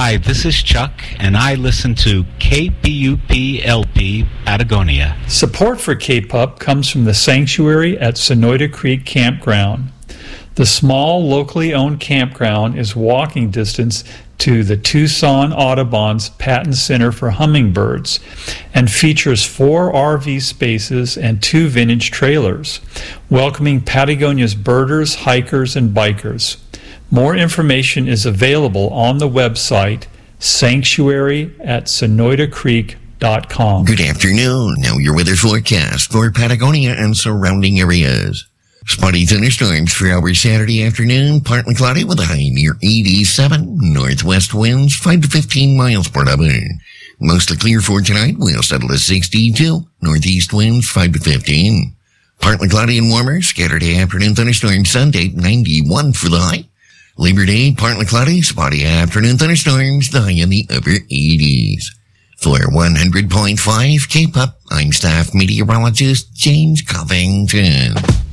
Hi, this is Chuck, and I listen to KPUP-LP Patagonia. Support for KPUP comes from the Sanctuary at Sonoyta Creek Campground. The small, locally owned campground is walking distance to the Tucson Audubon's Patton Center for Hummingbirds and features 4 RV spaces and 2 vintage trailers, welcoming Patagonia's birders, hikers, and bikers. More information is available on the website sanctuary@sonoytacreek.com. Good afternoon. Now your weather forecast for Patagonia and surrounding areas. Spotty thunderstorms for our Saturday afternoon, partly cloudy with a high near 87. Northwest winds 5 to 15 miles per hour. Mostly clear for tonight. We'll settle at 62. Northeast winds 5 to 15. Partly cloudy and warmer. Scattered afternoon thunderstorms Sunday, 91 for the high. Labor Day, partly cloudy, spotty afternoon thunderstorms, the high in the upper 80s. For 100.5 KPUP, I'm staff meteorologist James Covington.